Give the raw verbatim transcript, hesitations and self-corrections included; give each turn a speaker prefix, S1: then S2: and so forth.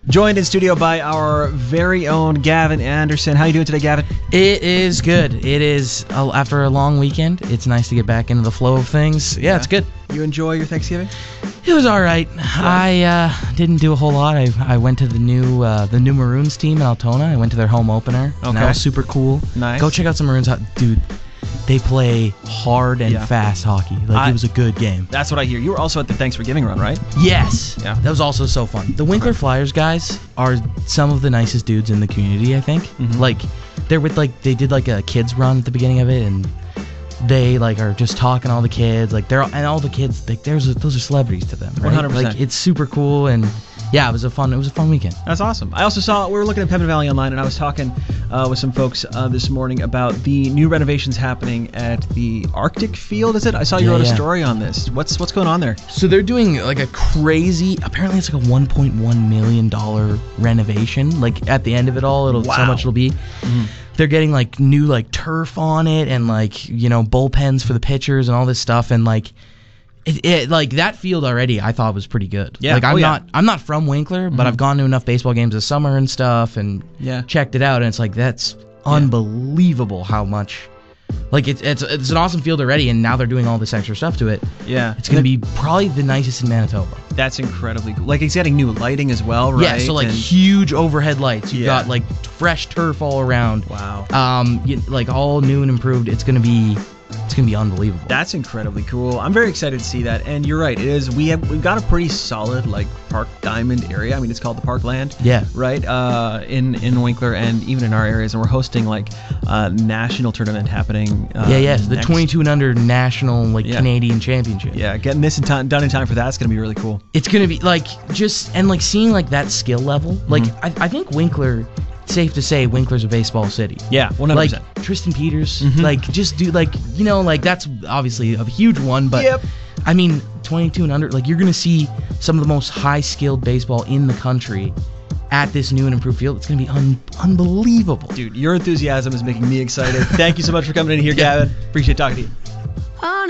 S1: Joined in studio by our very own Gavin Anderson. How are you doing today, Gavin?
S2: It is good. It is, uh, after a long weekend, it's nice to get back into the flow of things. Yeah, yeah. It's good.
S1: You enjoy your Thanksgiving?
S2: It was all right. Yeah. I uh, didn't do a whole lot. I I went to the new uh, the new Maroons team in Altona. I went to their home opener. Okay. And that was super cool.
S1: Nice.
S2: Go check out some Maroons. Dude, they play hard and yeah. fast hockey. Like, I, it was a good game.
S1: That's what I hear. You were also at the Thanksgiving run, right?
S2: Yes. Yeah. That was also so fun. The Winkler
S1: okay.
S2: Flyers guys are some of the nicest dudes in the community, I think. Mm-hmm. Like, they're with, like, they did, like, a kids run at the beginning of it, and they, like, are just talking to all the kids. Like, they're, and all the kids, like, there's a, those are celebrities to them, right?
S1: one hundred percent.
S2: Like, it's super cool, and yeah, it was a fun. It was a fun weekend.
S1: That's awesome. I also saw we were looking at Pembina Valley Online, and I was talking uh, with some folks uh, this morning about the new renovations happening at the Arctic Field. Is it? I saw you
S2: yeah,
S1: wrote
S2: yeah.
S1: a story on this. What's what's going on there?
S2: So they're doing like a crazy. Apparently, it's like a one point one million dollar renovation. Like at the end of it all, it'll
S1: wow.
S2: so much it'll be. Mm-hmm. They're getting like new like turf on it, and like you know bullpens for the pitchers and all this stuff, and like. It, it like that field already I thought was pretty good.
S1: Yeah.
S2: Like I'm
S1: oh, yeah.
S2: not I'm not from Winkler, but mm-hmm. I've gone to enough baseball games this summer and stuff and
S1: yeah.
S2: checked it out, and it's like that's unbelievable yeah. how much like it's it's it's an awesome field already, and now they're doing all this extra stuff to it.
S1: Yeah.
S2: It's going to be probably the nicest in Manitoba.
S1: That's incredibly cool. Like it's getting new lighting as well, right?
S2: Yeah, so like
S1: and
S2: huge overhead lights. You've
S1: yeah.
S2: got like fresh turf all around.
S1: Wow.
S2: Um you, like all new and improved. It's going to be It's gonna be unbelievable.
S1: That's incredibly cool. I'm very excited to see that. And you're right, it is. We have we've got a pretty solid like Park Diamond area. I mean, it's called the Parkland.
S2: Yeah.
S1: Right. Uh, in in Winkler and even in our areas, and we're hosting like a national tournament happening. Uh,
S2: yeah, yeah. The
S1: next.
S2: twenty-two and under national like
S1: yeah.
S2: Canadian championship.
S1: Yeah, getting this in time, done in time for that's gonna be really cool.
S2: It's gonna be like just and like seeing like that skill level. Like mm-hmm. I, I think Winkler. Safe to say, Winkler's a baseball city.
S1: Yeah, one hundred percent.
S2: Like Tristan Peters,
S1: mm-hmm.
S2: like just do like you know like that's obviously a huge one, but
S1: yep.
S2: I mean twenty-two and under, like you're gonna see some of the most high-skilled baseball in the country at this new and improved field. It's gonna be un- unbelievable.
S1: Dude, your enthusiasm is making me excited. Thank you so much for coming in here, Gavin. Appreciate talking to you.